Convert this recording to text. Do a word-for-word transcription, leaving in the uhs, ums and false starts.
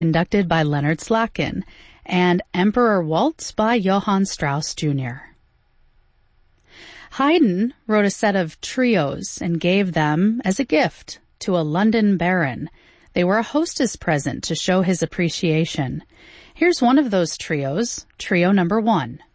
conducted by Leonard Slatkin, and Emperor Waltz by Johann Strauss Junior Haydn wrote a set of trios and gave them as a gift to a London baron. They were a hostess present to show his appreciation. Here's one of those trios, trio number one.